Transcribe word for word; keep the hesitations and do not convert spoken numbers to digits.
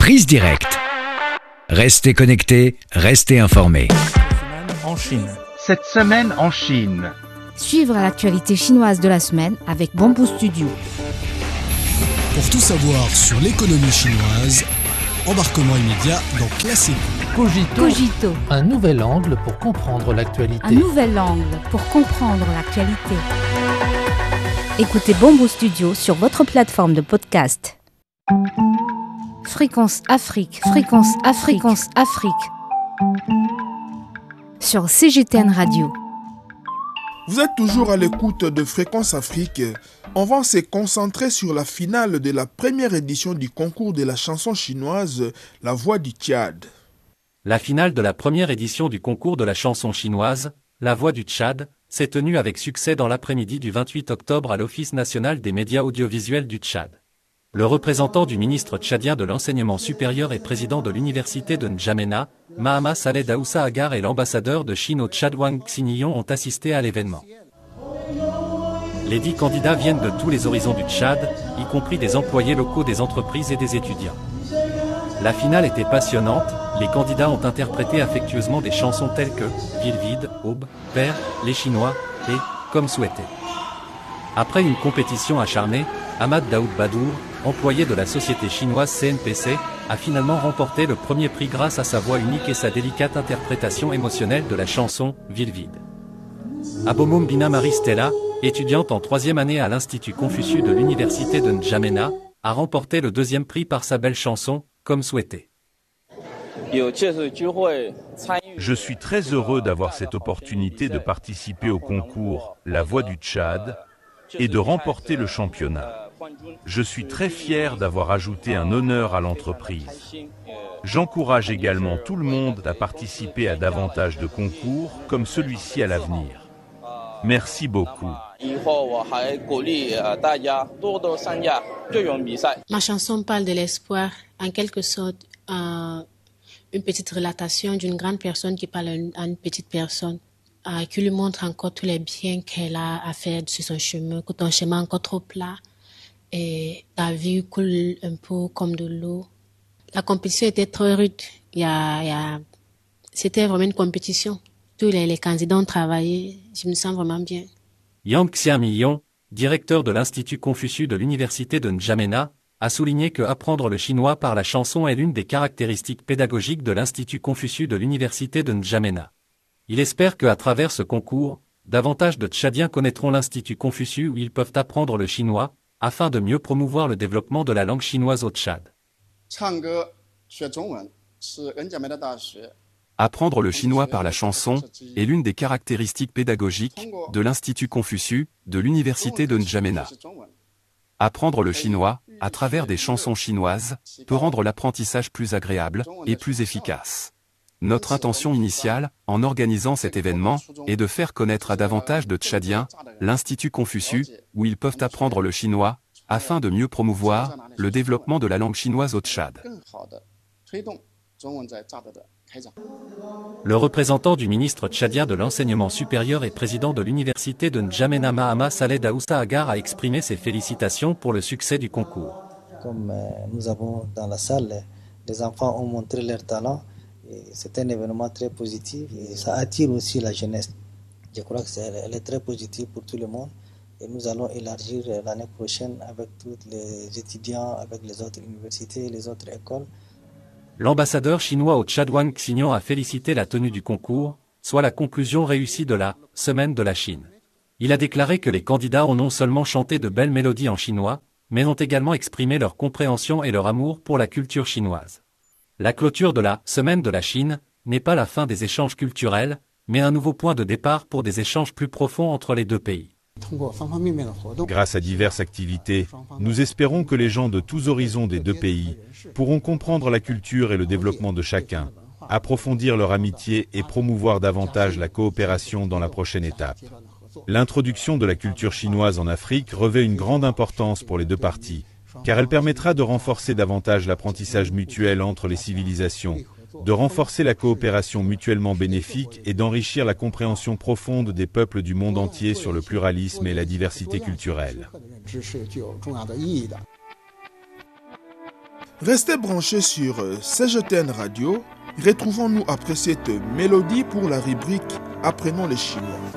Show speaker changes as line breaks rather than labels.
Prise directe. Restez connectés, restez informés.
En Chine.
Cette semaine en Chine.
Suivre l'actualité chinoise de la semaine avec Bamboo Studio.
Pour tout savoir sur l'économie chinoise, embarquement immédiat dans Classique.
Cogito.
Cogito.
Un nouvel angle pour comprendre l'actualité.
Un nouvel angle pour comprendre l'actualité. Écoutez Bamboo Studio sur votre plateforme de podcast. Fréquence Afrique, Fréquence Afrique, Fréquence Afrique. Sur C G T N Radio.
Vous êtes toujours à l'écoute de Fréquence Afrique. On va se concentrer sur la finale de la première édition du concours de la chanson chinoise La Voix du Tchad.
La finale de la première édition du concours de la chanson chinoise La Voix du Tchad s'est tenue avec succès dans l'après-midi du vingt-huit octobre à l'Office national des médias audiovisuels du Tchad. Le représentant du ministre tchadien de l'enseignement supérieur et président de l'université de N'Djamena, Mahama Saleh Daoussa Agar et l'ambassadeur de Chine au Tchad Wang Xinyon ont assisté à l'événement. Les dix candidats viennent de tous les horizons du Tchad, y compris des employés locaux des entreprises et des étudiants. La finale était passionnante, les candidats ont interprété affectueusement des chansons telles que « Ville vide »,« Aube »,« Père »,« Les Chinois » et « Comme souhaité ». Après une compétition acharnée, Ahmad Daoud Badour, employé de la société chinoise C N P C, a finalement remporté le premier prix grâce à sa voix unique et sa délicate interprétation émotionnelle de la chanson « Ville vide ». Abomoum Bina Marie Stella, étudiante en troisième année à l'Institut Confucius de l'université de N'Djamena, a remporté le deuxième prix par sa belle chanson « Comme souhaité ».
Je suis très heureux d'avoir cette opportunité de participer au concours La Voix du Tchad et de remporter le championnat. Je suis très fier d'avoir ajouté un honneur à l'entreprise. J'encourage également tout le monde à participer à davantage de concours comme celui-ci à l'avenir. Merci beaucoup.
Ma chanson parle de l'espoir, en quelque sorte euh, une petite relatation d'une grande personne qui parle à une petite personne, euh, qui lui montre encore tous les biens qu'elle a à faire sur son chemin, que ton chemin est encore trop plat et ta vie coule un peu comme de l'eau. La compétition était très rude. Il y a, il y a, c'était vraiment une compétition. Tous les, les candidats ont travaillé. Je me sens vraiment bien.
Yang Xiamiyon, directeur de l'Institut Confucius de l'université de N'Djamena, a souligné que apprendre le chinois par la chanson est l'une des caractéristiques pédagogiques de l'Institut Confucius de l'université de N'Djamena. Il espère qu'à travers ce concours, davantage de Tchadiens connaîtront l'Institut Confucius où ils peuvent apprendre le chinois, afin de mieux promouvoir le développement de la langue chinoise au Tchad.
Apprendre le chinois par la chanson est l'une des caractéristiques pédagogiques de l'Institut Confucius de l'université de N'Djamena. Apprendre le chinois, à travers des chansons chinoises, peut rendre l'apprentissage plus agréable et plus efficace. Notre intention initiale, en organisant cet événement, est de faire connaître à davantage de Tchadiens l'Institut Confucius, où ils peuvent apprendre le chinois, afin de mieux promouvoir le développement de la langue chinoise au Tchad.
Le représentant du ministre tchadien de l'enseignement supérieur et président de l'université de N'Djamena Mahama Saleh Daoussa Agar a exprimé ses félicitations pour le succès du concours.
Comme euh, nous avons dans la salle, les enfants ont montré leur talent. Et c'est un événement très positif et ça attire aussi la jeunesse. Je crois que c'est, elle est très positive pour tout le monde et nous allons élargir l'année prochaine avec tous les étudiants, avec les autres universités, les autres écoles.
L'ambassadeur chinois au Tchad Wang Xinyon a félicité la tenue du concours, soit la conclusion réussie de la « Semaine de la Chine ». Il a déclaré que les candidats ont non seulement chanté de belles mélodies en chinois, mais ont également exprimé leur compréhension et leur amour pour la culture chinoise. La clôture de la « Semaine de la Chine » n'est pas la fin des échanges culturels, mais un nouveau point de départ pour des échanges plus profonds entre les deux pays.
Grâce à diverses activités, nous espérons que les gens de tous horizons des deux pays pourront comprendre la culture et le développement de chacun, approfondir leur amitié et promouvoir davantage la coopération dans la prochaine étape. L'introduction de la culture chinoise en Afrique revêt une grande importance pour les deux parties, car elle permettra de renforcer davantage l'apprentissage mutuel entre les civilisations, de renforcer la coopération mutuellement bénéfique et d'enrichir la compréhension profonde des peuples du monde entier sur le pluralisme et la diversité culturelle.
Restez branchés sur C G T N Radio. Retrouvons-nous après cette mélodie pour la rubrique Apprenons les Chinois.